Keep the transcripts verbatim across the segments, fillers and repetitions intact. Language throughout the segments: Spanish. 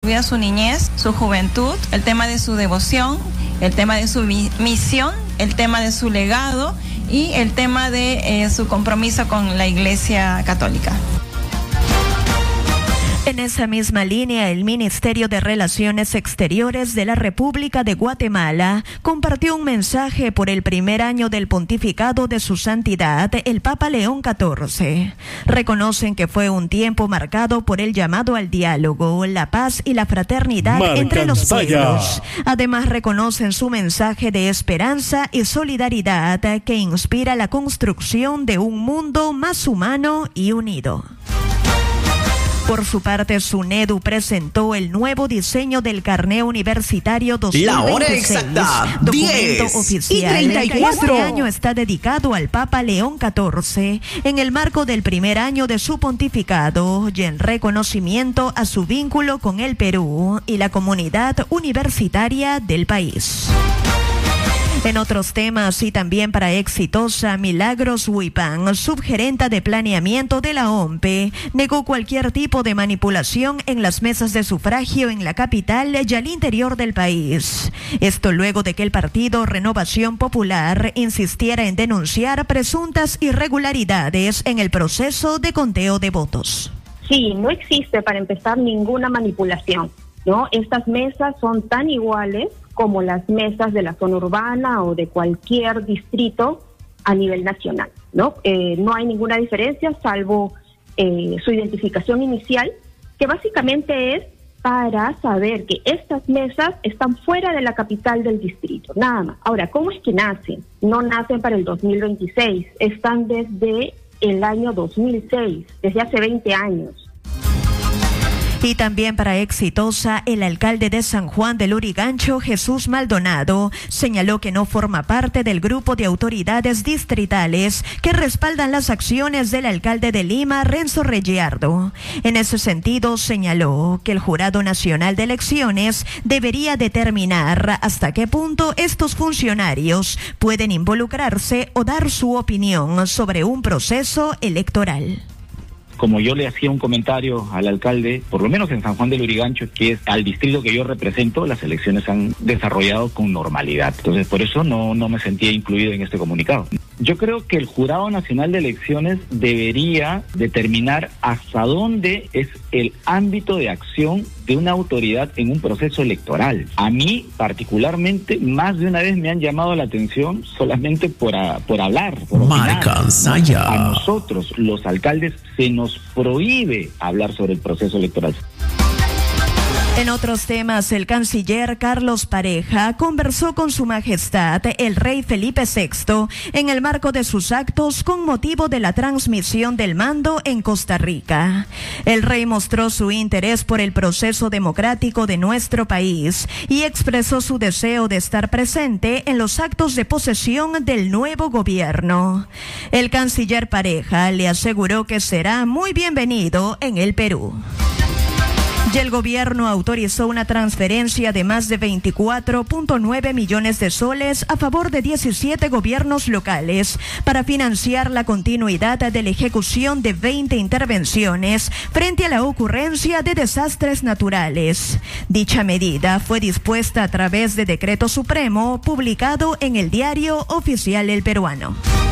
Cuida su niñez, su juventud, el tema de su devoción, el tema de su mi- misión, el tema de su legado y el tema de eh, su compromiso con la Iglesia Católica. En esa misma línea, el Ministerio de Relaciones Exteriores de la República de Guatemala compartió un mensaje por el primer año del pontificado de su santidad, el Papa León catorce. Reconocen que fue un tiempo marcado por el llamado al diálogo, la paz y la fraternidad Marcan entre los Saya. pueblos. Además, reconocen su mensaje de esperanza y solidaridad que inspira la construcción de un mundo más humano y unido. Por su parte, SUNEDU presentó el nuevo diseño del Carné Universitario dos mil veintiséis. La hora exacta, documento diez oficial y treinta y cuatro. que este año está dedicado al Papa León catorce en el marco del primer año de su pontificado y en reconocimiento a su vínculo con el Perú y la comunidad universitaria del país. En otros temas y también para Exitosa, Milagros Huipán, subgerenta de planeamiento de la O M P E, negó cualquier tipo de manipulación en las mesas de sufragio en la capital y al interior del país. Esto luego de que el partido Renovación Popular insistiera en denunciar presuntas irregularidades en el proceso de conteo de votos. Sí, no existe para empezar ninguna manipulación, ¿no? Estas mesas son tan iguales como las mesas de la zona urbana o de cualquier distrito a nivel nacional, ¿no? Eh, no hay ninguna diferencia salvo eh, su identificación inicial, que básicamente es para saber que estas mesas están fuera de la capital del distrito, nada más. Ahora, ¿cómo es que nacen? No nacen para el dos mil veintiséis, están desde el año dos mil seis, desde hace veinte años. Y también para Exitosa, el alcalde de San Juan del Lurigancho, Jesús Maldonado, señaló que no forma parte del grupo de autoridades distritales que respaldan las acciones del alcalde de Lima, Renzo Regiardo. En ese sentido, señaló que el Jurado Nacional de Elecciones debería determinar hasta qué punto estos funcionarios pueden involucrarse o dar su opinión sobre un proceso electoral. Como yo le hacía un comentario al alcalde, por lo menos en San Juan del Lurigancho, que es al distrito que yo represento, las elecciones se han desarrollado con normalidad. Entonces, por eso no, no me sentía incluido en este comunicado. Yo creo que el Jurado Nacional de Elecciones debería determinar hasta dónde es el ámbito de acción de una autoridad en un proceso electoral. A mí, particularmente, más de una vez me han llamado la atención solamente por, a, por hablar, por Marcan Saya. A nosotros, los alcaldes, se nos prohíbe hablar sobre el proceso electoral. En otros temas, el canciller Carlos Pareja conversó con Su Majestad el Rey Felipe sexto en el marco de sus actos con motivo de la transmisión del mando en Costa Rica. El rey mostró su interés por el proceso democrático de nuestro país y expresó su deseo de estar presente en los actos de posesión del nuevo gobierno. El canciller Pareja le aseguró que será muy bienvenido en el Perú. Y el gobierno autorizó una transferencia de más de veinticuatro punto nueve millones de soles a favor de diecisiete gobiernos locales para financiar la continuidad de la ejecución de veinte intervenciones frente a la ocurrencia de desastres naturales. Dicha medida fue dispuesta a través de decreto supremo publicado en el Diario Oficial El Peruano.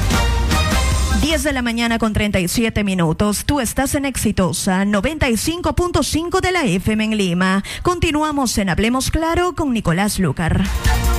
diez de la mañana con treinta y siete minutos. Tú estás en Exitosa, noventa y cinco punto cinco de la F M en Lima. Continuamos en Hablemos Claro con Nicolás Lucar.